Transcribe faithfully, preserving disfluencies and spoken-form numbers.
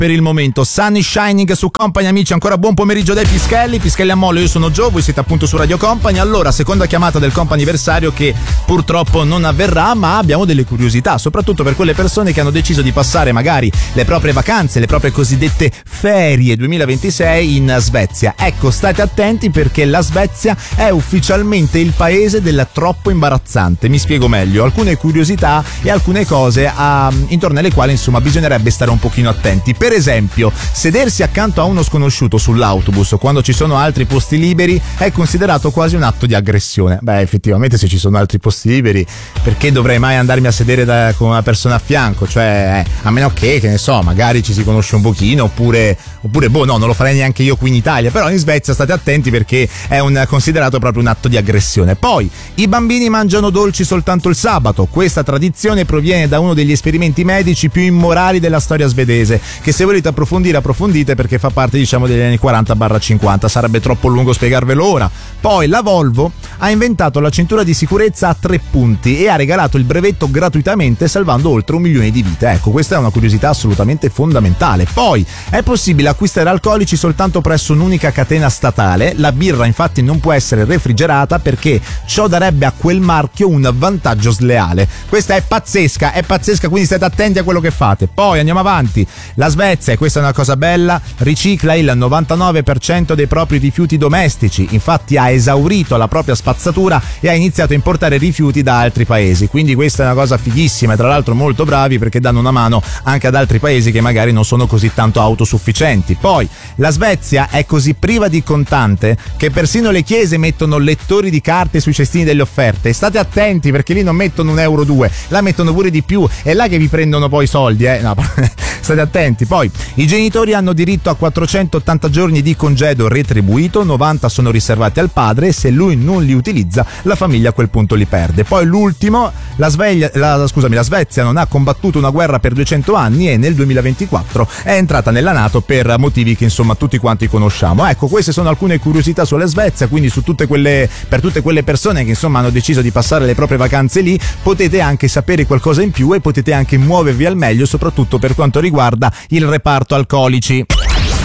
per il momento. Sun is Shining su Company, amici, ancora buon pomeriggio dai Pischelli, Pischelli a Mollo, io sono Gio, voi siete appunto su Radio Company. Allora, seconda chiamata del comp'anniversario che purtroppo non avverrà, ma abbiamo delle curiosità, soprattutto per quelle persone che hanno deciso di passare magari le proprie vacanze, le proprie cosiddette ferie duemilaventisei in Svezia. Ecco, state attenti perché la Svezia è ufficialmente il paese della troppo imbarazzante. Mi spiego meglio, alcune curiosità e alcune cose a, intorno alle quali insomma bisognerebbe stare un pochino attenti. Per esempio, sedersi accanto a uno sconosciuto sull'autobus quando ci sono altri posti liberi è considerato quasi un atto di aggressione. Beh, effettivamente, se ci sono altri posti liberi, perché dovrei mai andarmi a sedere da, con una persona a fianco? Cioè, eh, a meno che, che ne so, magari ci si conosce un pochino, oppure, oppure boh, no, non lo farei neanche io qui in Italia. Però in Svezia state attenti perché è un, considerato proprio un atto di aggressione. Poi, i bambini mangiano dolci soltanto il sabato. Questa tradizione proviene da uno degli esperimenti medici più immorali della storia svedese, che se volete approfondire approfondite perché fa parte, diciamo, degli anni quaranta cinquanta, sarebbe troppo lungo spiegarvelo ora. Poi la Volvo ha inventato la cintura di sicurezza a tre punti e ha regalato il brevetto gratuitamente, salvando oltre un milione di vite. Ecco, questa è una curiosità assolutamente fondamentale. Poi è possibile acquistare alcolici soltanto presso un'unica catena statale. La birra infatti non può essere refrigerata perché ciò darebbe a quel marchio un vantaggio sleale. Questa è pazzesca, è pazzesca, quindi state attenti a quello che fate. Poi andiamo avanti. La Svezia, e questa è una cosa bella, ricicla il novantanove per cento dei propri rifiuti domestici. Infatti ha esaurito la propria spazzatura e ha iniziato a importare rifiuti da altri paesi. Quindi questa è una cosa fighissima, e tra l'altro molto bravi perché danno una mano anche ad altri paesi che magari non sono così tanto autosufficienti. Poi la Svezia è così priva di contante che persino le chiese mettono lettori di carte sui cestini delle offerte. State attenti perché lì non mettono un euro due, la mettono pure di più, è là che vi prendono poi i soldi, eh? No, state attenti. Poi i genitori hanno diritto a quattrocentottanta giorni di congedo retribuito, novanta sono riservati al padre e se lui non li utilizza la famiglia a quel punto li perde. Poi l'ultimo, la, Sveglia, la, scusami, la Svezia non ha combattuto una guerra per duecento anni e nel duemilaventiquattro è entrata nella NATO per motivi che insomma tutti quanti conosciamo. Ecco, queste sono alcune curiosità sulla Svezia, quindi su tutte quelle, per tutte quelle persone che insomma hanno deciso di passare le proprie vacanze lì, potete anche sapere qualcosa in più e potete anche muovervi al meglio, soprattutto per quanto riguarda il reparto alcolici.